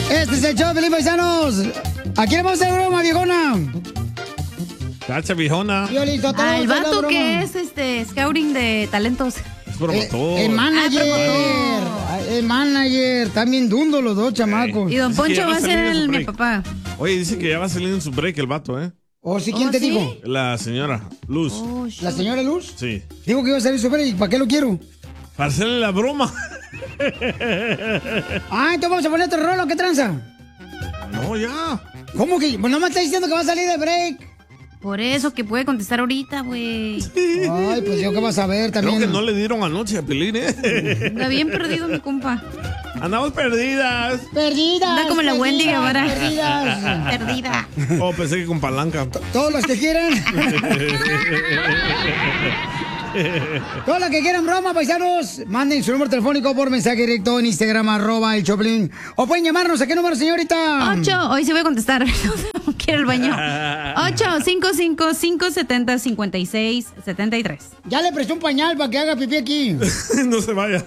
Este es el show, Felipe Paisanos. ¿A quién le vamos a hacer broma, viejona? Cacha, viejona. Al vato que es scouting de talentos. Es promotor. El manager. El manager. Están bien dundos los dos chamacos. Y don Poncho va a ser mi papá. Oye, dice que ya va a salir en su break el vato, ¿eh? ¿Oh, sí? ¿Quién te dijo? La señora Luz. ¿La señora Luz? Sí. Digo que iba a salir su break. ¿Para qué lo quiero? Para hacerle la broma. Entonces vamos a poner otro rolo. ¿Qué tranza? No, ya. ¿Cómo que? Pues no me está diciendo que va a salir de break. Por eso que puede contestar ahorita, güey. Ay, pues yo qué vas a ver también. Creo que no le dieron anoche a Pelín, ¿eh? Está bien perdido mi compa. Andamos perdidas. Perdidas. Anda como la Wendy Guevara. Perdidas. Perdida. Oh, pensé que con palanca. Todos los que quieran. Todos los que quieran broma, paisanos, manden su número telefónico por mensaje directo en Instagram, @el Choplin. O pueden llamarnos. ¿A qué número, señorita? 8, hoy sí voy a contestar. Quiero el baño. 855-570-5673. Ya le presté un pañal para que haga pipí aquí. No se vaya.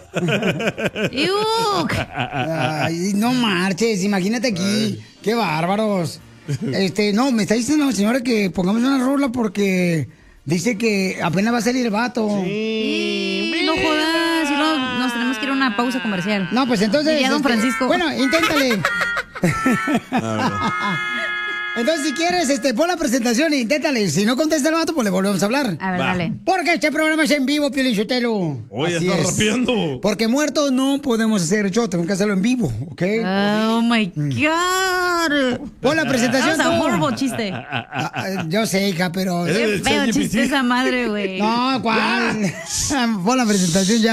Ay, no marches, imagínate aquí. Qué bárbaros. No, me está diciendo la señora que pongamos una rola porque dice que apenas va a salir el vato. Sí, no jodas, si no, nos tenemos que ir a una pausa comercial. No, pues entonces. Diría don Francisco. Bueno, inténtale. Entonces, si quieres, pon la presentación e inténtale. Si no contesta el vato, pues le volvemos a hablar. A ver, dale. Porque este programa es en vivo, Piolín Sotelo. Oye, está rapeando. Porque muertos no podemos hacer show, tenemos que hacerlo en vivo, ¿ok? Oh, my God. Pon la presentación. Vamos a horrible chiste. Yo sé, hija, pero... Qué feo chiste esa madre, güey. No, ¿cuál? Pon la presentación ya.